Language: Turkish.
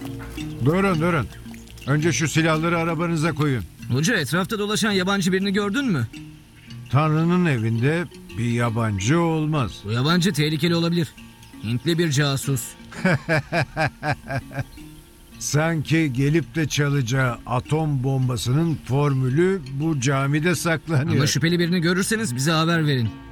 Durun. Önce şu silahları arabanıza koyun. Hoca, etrafta dolaşan yabancı birini gördün mü? Tanrı'nın evinde bir yabancı olmaz. Bu yabancı tehlikeli olabilir. Hintli bir casus. Sanki gelip de çalacağı atom bombasının formülü bu camide saklanıyor. Ama şüpheli birini görürseniz bize haber verin.